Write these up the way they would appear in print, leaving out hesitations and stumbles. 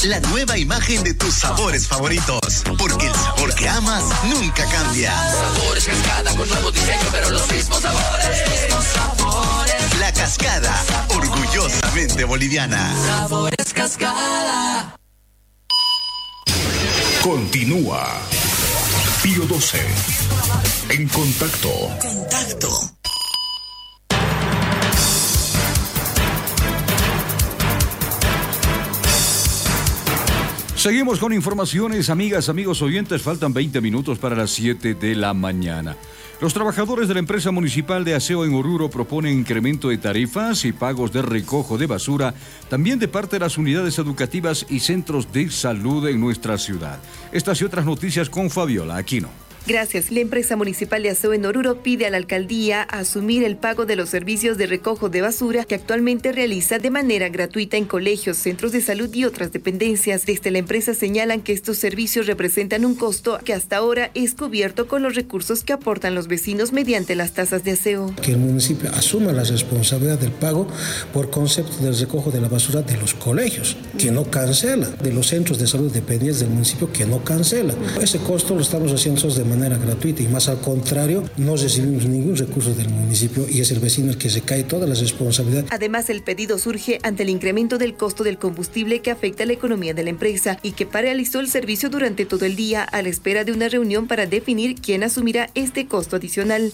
la nueva imagen de tus sabores favoritos. Porque el sabor que amas nunca cambia. Sabores Cascada con nuevo diseño, pero los mismos sabores. La Cascada, orgullosamente boliviana. Sabores Cascada. Continúa Pío 12. En contacto. Seguimos con informaciones, amigas, amigos oyentes. Faltan 20 minutos para las 7 de la mañana. Los trabajadores de la empresa municipal de aseo en Oruro proponen incremento de tarifas y pagos de recojo de basura, también de parte de las unidades educativas y centros de salud en nuestra ciudad. Estas y otras noticias con Fabiola Aquino. Gracias. La empresa municipal de aseo en Oruro pide a la alcaldía asumir el pago de los servicios de recojo de basura que actualmente realiza de manera gratuita en colegios, centros de salud y otras dependencias. Desde la empresa señalan que estos servicios representan un costo que hasta ahora es cubierto con los recursos que aportan los vecinos mediante las tasas de aseo. Que el municipio asuma la responsabilidad del pago por concepto del recojo de la basura de los colegios, que no cancela, de los centros de salud dependientes del municipio, que no cancela. Ese costo lo estamos haciendo de manera gratuita y más al contrario, no recibimos ningún recurso del municipio y es el vecino el que se cae toda la responsabilidad. Además, el pedido surge ante el incremento del costo del combustible que afecta a la economía de la empresa y que paralizó el servicio durante todo el día a la espera de una reunión para definir quién asumirá este costo adicional.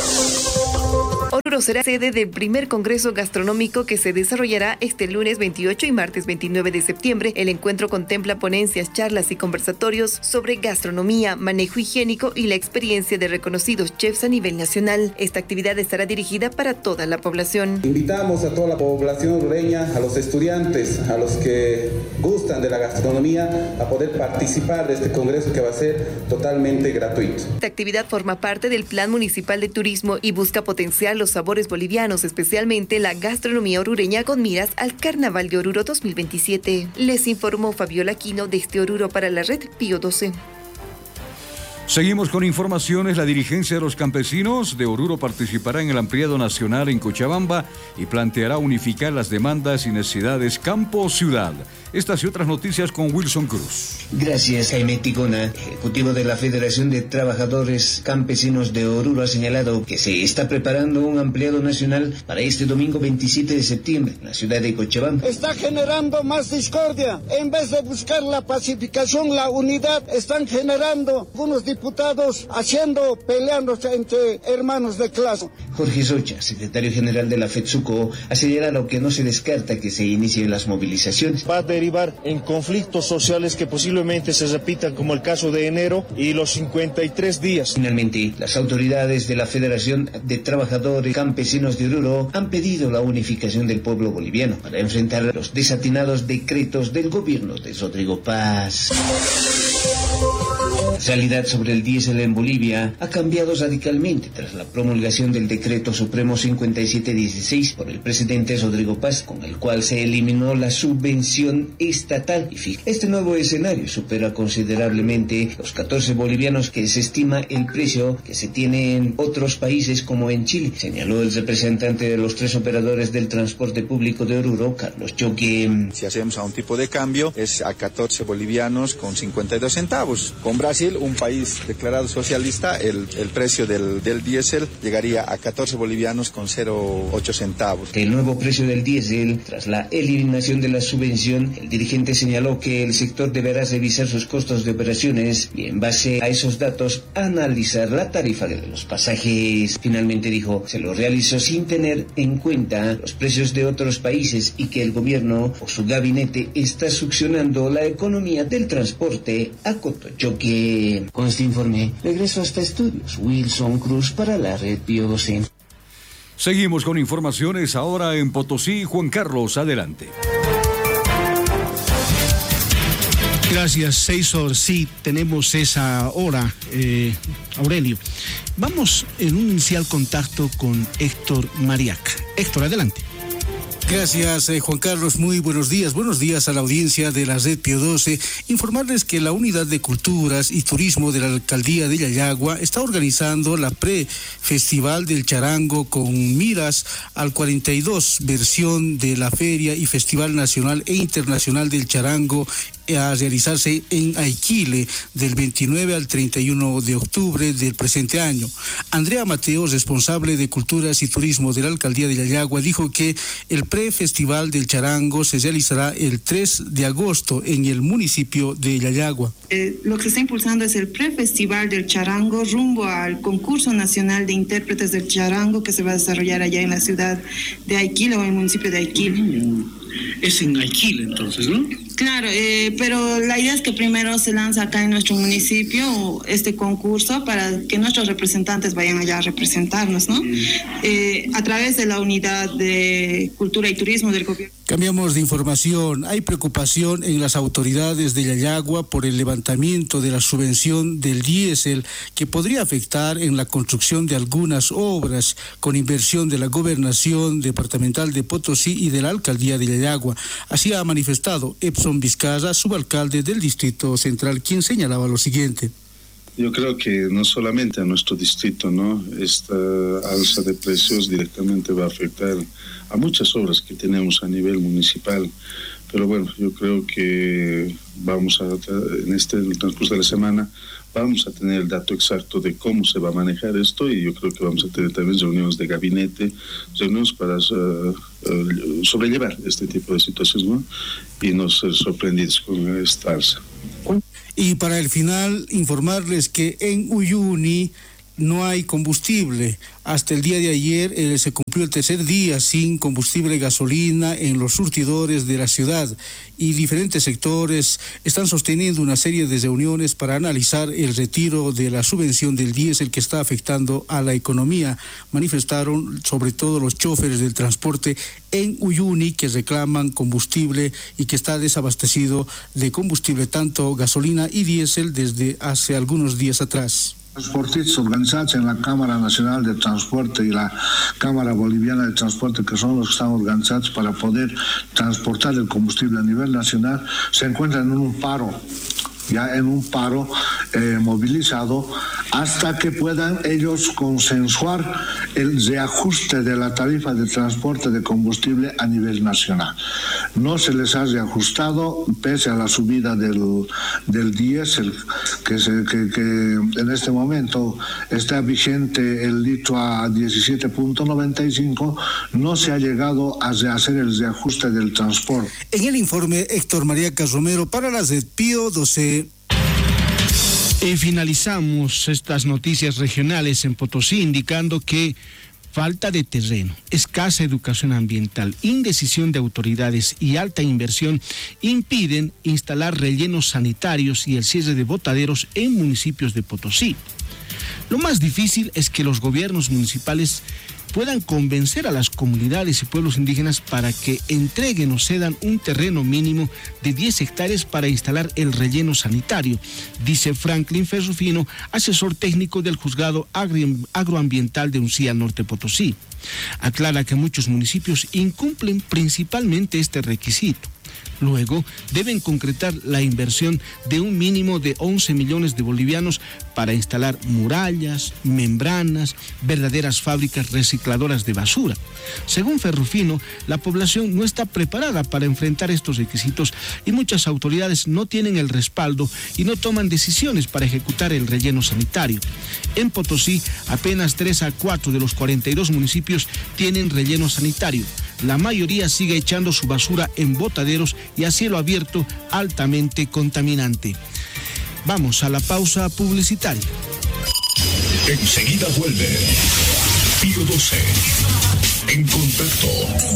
Oruro será sede del primer Congreso Gastronómico que se desarrollará este lunes 28 y martes 29 de septiembre. El encuentro contempla ponencias, charlas y conversatorios sobre gastronomía, manejo higiénico y la experiencia de reconocidos chefs a nivel nacional. Esta actividad estará dirigida para toda la población. Invitamos a toda la población orureña, a los estudiantes, a los que gustan de la gastronomía, a poder participar de este congreso que va a ser totalmente gratuito. Esta actividad forma parte del Plan Municipal de Turismo y busca potenciar los sabores bolivianos, especialmente la gastronomía orureña, con miras al Carnaval de Oruro 2027. Les informó Fabiola Aquino desde Oruro para la red Pío 12. Seguimos con informaciones. La dirigencia de los campesinos de Oruro participará en el ampliado nacional en Cochabamba y planteará unificar las demandas y necesidades campo-ciudad. Estas y otras noticias con Wilson Cruz. Gracias, Jaime Ticona. Ejecutivo de la Federación de Trabajadores Campesinos de Oruro ha señalado que se está preparando un ampliado nacional para este domingo 27 de septiembre en la ciudad de Cochabamba. Está generando más discordia. En vez de buscar la pacificación, la unidad, están generando algunos diputados peleándose entre hermanos de clase. Jorge Socha, secretario general de la FETSUCO, ha señalado que no se descarta que se inicien las movilizaciones. Va a derivar en conflictos sociales que posiblemente se repitan como el caso de enero y los 53 días. Finalmente, las autoridades de la Federación de Trabajadores Campesinos de Oruro han pedido la unificación del pueblo boliviano para enfrentar los desatinados decretos del gobierno de Rodrigo Paz. La realidad sobre el diésel en Bolivia ha cambiado radicalmente tras la promulgación del Decreto Supremo 5716 por el presidente Rodrigo Paz, con el cual se eliminó la subvención estatal. Este nuevo escenario supera considerablemente los 14 bolivianos que se estima el precio que se tiene en otros países como en Chile, señaló el representante de los 3 operadores del transporte público de Oruro, Carlos Choque. Si hacemos a un tipo de cambio, es a 14 bolivianos con 52 centavos. Con Brasil, un país declarado socialista, el precio del diésel llegaría a 14 bolivianos con 0,8 centavos. El nuevo precio del diésel, tras la eliminación de la subvención, el dirigente señaló que el sector deberá revisar sus costos de operaciones y en base a esos datos analizar la tarifa de los pasajes. Finalmente dijo, se lo realizó sin tener en cuenta los precios de otros países y que el gobierno o su gabinete está succionando la economía del transporte a Cotochoque. Con este informe, regreso hasta estudios. Wilson Cruz para la red Pío 12. Seguimos con informaciones ahora en Potosí. Juan Carlos, adelante. Gracias, César. Sí, tenemos esa hora, Aurelio. Vamos en un inicial contacto con Héctor Mariaca. Héctor, adelante. Gracias, Juan Carlos. Muy buenos días. Buenos días a la audiencia de la red Pío 12. Informarles que la Unidad de Culturas y Turismo de la Alcaldía de Yayagua está organizando la pre-Festival del Charango con miras al 42 versión de la Feria y Festival Nacional e Internacional del Charango a realizarse en Aiquile del 29 al 31 de octubre del presente año. Andrea Mateo, responsable de Culturas y Turismo de la Alcaldía de Yayagua, dijo que el pre-festival del charango se realizará el 3 de agosto en el municipio de Yayagua. Lo que se está impulsando es el pre-festival del charango rumbo al concurso nacional de intérpretes del charango que se va a desarrollar allá en la ciudad de Aiquile o en el municipio de Aiquile. Es en Aiquile entonces, ¿no? Claro, pero la idea es que primero se lanza acá en nuestro municipio este concurso para que nuestros representantes vayan allá a representarnos, ¿no? A través de la Unidad de Cultura y Turismo del Gobierno. Cambiamos de información. Hay preocupación en las autoridades de Yayagua por el levantamiento de la subvención del diésel que podría afectar en la construcción de algunas obras con inversión de la Gobernación Departamental de Potosí y de la Alcaldía de Yayagua. Así ha manifestado Epson Vizcarra, subalcalde del Distrito Central, quien señalaba lo siguiente. Yo creo que no solamente a nuestro distrito, ¿no? Esta alza de precios directamente va a afectar a muchas obras que tenemos a nivel municipal. Pero bueno, yo creo que en el transcurso de la semana, vamos a tener el dato exacto de cómo se va a manejar esto y yo creo que vamos a tener también reuniones de gabinete, reuniones para sobrellevar este tipo de situaciones, ¿no? Y no ser sorprendidos con esta alza. Y para el final, informarles que en Uyuni no hay combustible. Hasta el día de ayer se cumplió el tercer día sin combustible gasolina en los surtidores de la ciudad y diferentes sectores están sosteniendo una serie de reuniones para analizar el retiro de la subvención del diésel que está afectando a la economía. Manifestaron sobre todo los choferes del transporte en Uyuni que reclaman combustible y que está desabastecido de combustible tanto gasolina y diésel desde hace algunos días atrás. Transportistas organizados en la Cámara Nacional de Transporte y la Cámara Boliviana de Transporte, que son los que están organizados para poder transportar el combustible a nivel nacional, se encuentran en un paro movilizado hasta que puedan ellos consensuar el reajuste de la tarifa de transporte de combustible a nivel nacional. No se les ha reajustado pese a la subida del diésel que en este momento está vigente el litro a 17.95, no se ha llegado a hacer el reajuste del transporte. En el informe, Héctor María Romero para la Red Pío 12. Finalizamos estas noticias regionales en Potosí indicando que falta de terreno, escasa educación ambiental, indecisión de autoridades y alta inversión impiden instalar rellenos sanitarios y el cierre de botaderos en municipios de Potosí. Lo más difícil es que los gobiernos municipales puedan convencer a las comunidades y pueblos indígenas para que entreguen o cedan un terreno mínimo de 10 hectáreas para instalar el relleno sanitario, dice Franklin Ferrufino, asesor técnico del Juzgado Agroambiental de Uncía, Norte Potosí. Aclara que muchos municipios incumplen principalmente este requisito. Luego, deben concretar la inversión de un mínimo de 11 millones de bolivianos para instalar murallas, membranas, verdaderas fábricas recicladoras de basura. Según Ferrufino, la población no está preparada para enfrentar estos requisitos y muchas autoridades no tienen el respaldo y no toman decisiones para ejecutar el relleno sanitario. En Potosí, apenas 3 a 4 de los 42 municipios tienen relleno sanitario. La mayoría sigue echando su basura en botaderos y a cielo abierto altamente contaminante. Vamos a la pausa publicitaria. Enseguida vuelve Pío 12. En contacto.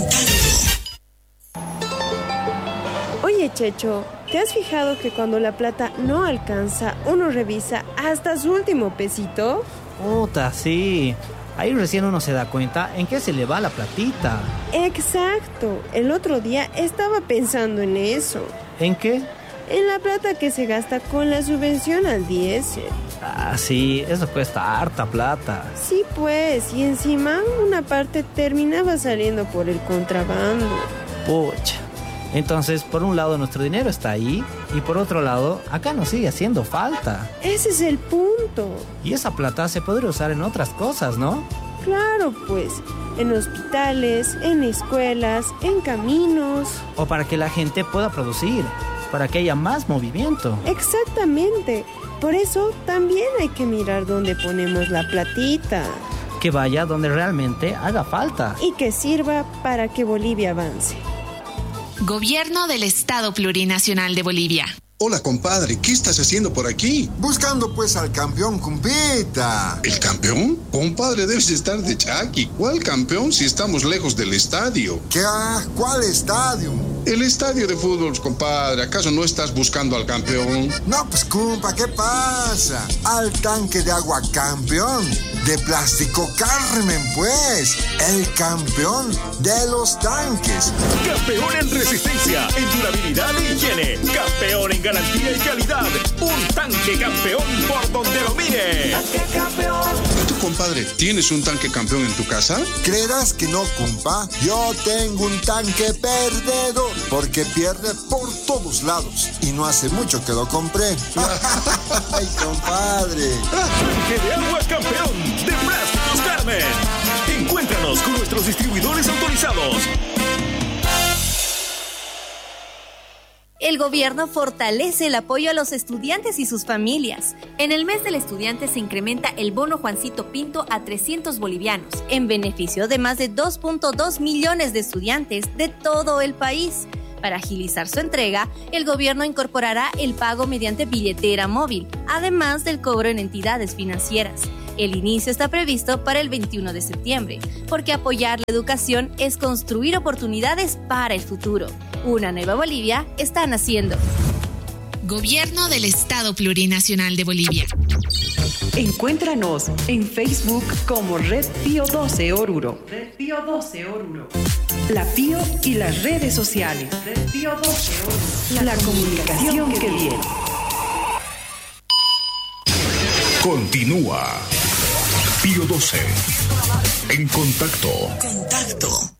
Oye, Checho, ¿te has fijado que cuando la plata no alcanza, uno revisa hasta su último pesito? Puta, sí. Ahí recién uno se da cuenta en qué se le va la platita. Exacto. El otro día estaba pensando en eso. ¿En qué? En la plata que se gasta con la subvención al diésel. Ah, sí, eso cuesta harta plata. Sí, pues, y encima una parte terminaba saliendo por el contrabando. Pucha. Entonces, por un lado nuestro dinero está ahí y por otro lado, acá nos sigue haciendo falta. Ese es el punto. Y esa plata se podría usar en otras cosas, ¿no? Claro, pues, en hospitales, en escuelas, en caminos. O para que la gente pueda producir. para que haya más movimiento. Exactamente. Por eso también hay que mirar dónde ponemos la platita. Que vaya donde realmente haga falta. Y que sirva para que Bolivia avance. Gobierno del Estado Plurinacional de Bolivia. Hola, compadre, ¿qué estás haciendo por aquí? Buscando pues al campeón, compita. ¿El campeón? Compadre, debes estar de chaki. ¿Cuál campeón si estamos lejos del estadio? ¿Qué? ¿Cuál estadio? El estadio de fútbol, compadre. ¿Acaso no estás buscando al campeón? No, pues, compa, ¿qué pasa? Al tanque de agua campeón. De Plástico Carmen, pues. El campeón de los tanques. Campeón en resistencia, en durabilidad e higiene. Campeón en garantía y calidad. Un tanque campeón por donde lo mire. ¡Tanque campeón! ¿Y tú, compadre, tienes un tanque campeón en tu casa? ¿Creerás que no, compa? Yo tengo un tanque perdedor, porque pierde por todos lados. Y no hace mucho que lo compré. ¡Ay, compadre! Tanque de agua campeón de Plásticos Carmen. Encuéntranos con nuestros distribuidores autorizados. El gobierno fortalece el apoyo a los estudiantes y sus familias. En el mes del estudiante se incrementa el bono Juancito Pinto a 300 bolivianos, en beneficio de más de 2.2 millones de estudiantes de todo el país. Para agilizar su entrega, el gobierno incorporará el pago mediante billetera móvil, además del cobro en entidades financieras. El inicio está previsto para el 21 de septiembre, porque apoyar la educación es construir oportunidades para el futuro. Una nueva Bolivia está naciendo. Gobierno del Estado Plurinacional de Bolivia. Encuéntranos en Facebook como Red Pío 12 Oruro. Red Pío 12 Oruro. La Pío y las redes sociales. Red Pío 12 Oruro. La comunicación que viene. Continúa Pío 12. En contacto. Contacto.